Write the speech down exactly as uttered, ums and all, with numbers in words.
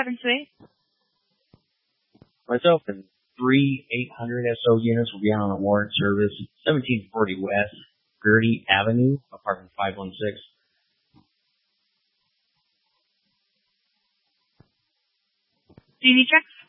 seven two eight. Myself and three eight hundred S O units will be out on a warrant service, seventeen forty West Gertie Avenue, apartment five one six. D V checks.